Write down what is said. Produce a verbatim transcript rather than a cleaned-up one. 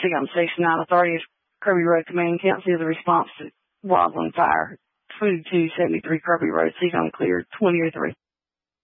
Seagon Station nine Authority, Kirby Road Command. Council is a response to wildland fire. twenty-two seventy-three Kirby Road, Seagon cleared, twenty oh three.